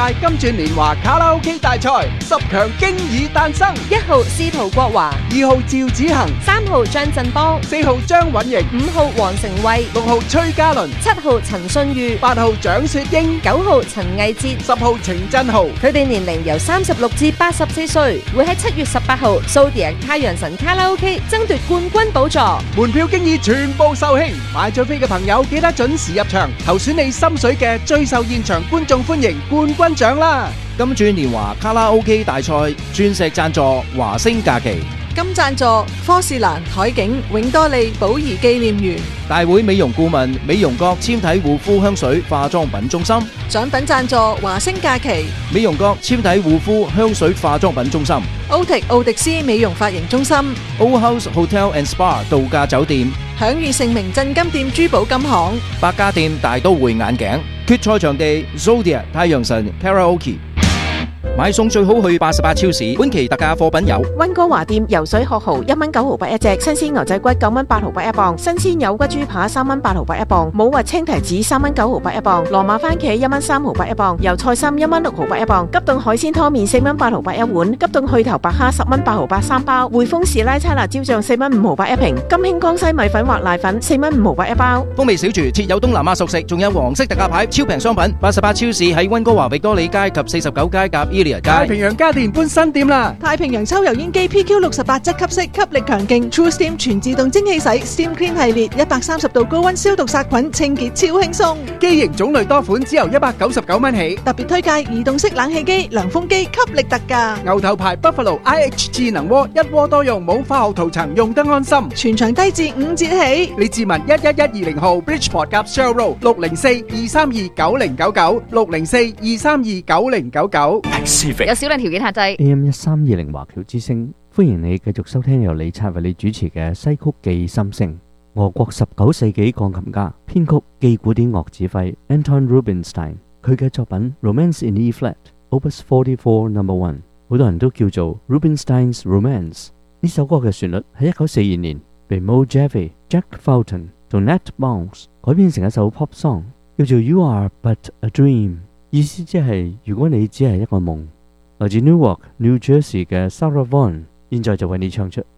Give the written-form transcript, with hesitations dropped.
屆金鑽年華卡拉 OK 大賽10強經已誕生 ，1號司徒國華 ，2號趙子恒 ，3號張振邦 ，4號張允瑩 ，5號黃成慧 ，6號崔嘉倫 ，7號陳信裕 ，8號蔣雪英 ，9號陳毅哲 ，10號程振豪。 佢哋年齡由36至84歲，會喺7月18號蘇迪太陽神卡拉 OK 爭奪冠軍寶座。 門票經已全部售罄，買咗飛嘅朋友記得準時入場，投選你心水嘅最受現場觀眾歡迎冠軍獎啦！ 金鑽年華卡拉 OK 大賽鑽石贊助華星假期， 金贊助科士蘭海景永多利寶儀紀念園， 大會美容顧問美容閣纖體護膚香水化妝品中心， 獎品贊助華星假期， 美容閣纖體護膚香水化妝品中心， 奧迪斯美容髮型中心 ，Old House Hotel and Spa 度假酒店， 享譽盛名鎮金店珠寶金行， 百家店大都會眼鏡，決賽場地 Zodiac 太陽神 Karaoke。買餸最好去88超市，本期特價貨品有溫哥華店游水殼蠔1蚊9毫8一隻，新鮮牛仔骨9蚊8毫8一磅，新鮮有骨豬扒3蚊8毫8一磅，冇核青提子3蚊9毫8一磅，羅馬番茄1蚊3毫8一磅，油菜心1蚊6毫8一磅，急凍海鮮湯麵4蚊8毫8一碗，急凍去頭白蝦10蚊8毫83包，匯豐士拉差辣椒醬4蚊5毫8一瓶，金興江西米粉或瀨粉4蚊5毫8一包。 風味小廚設有東南亞熟食，仲有黃色特價牌超平商品。88超市喺溫哥華域多利街及49街夾太平洋家電搬新店啦！ 太平洋抽油煙機 PQ68質吸式，吸力強勁 True Steam 全自動蒸汽洗 Steam Clean 系列，130度高溫消毒殺菌，清潔超輕鬆。 機型種類多款，只由199蚊起。 特別推介移動式冷氣機、涼風機，吸力特價。 牛頭牌 Buffalo IH 智能鍋，一鍋多用，冇化學塗層，用得安心。 全場低至5折起。 李志文11120號 Bridgeport 夾 Shell Road 604-232-9099 604-232-9099。 有少量條件限制。 AM1320華僑之聲，歡迎你繼續收聽由李察為你主持嘅西曲記心聲。俄國19世紀鋼琴家、編曲既古典樂指揮 Anton Rubinstein， 佢嘅作品 Romance in E Flat Opus 44 No. 1， 好多人都叫做 Rubinstein's Romance。呢首歌嘅旋律喺1942年被 Mo Javi、Jack Fulton 同 Nat Bounce 改編成一首 pop song， 叫做 You Are But a Dream， 意思即係如果你只係一個夢。來自 Newark、New Jersey 嘅 Sarah Vaughan， 現在就為你唱出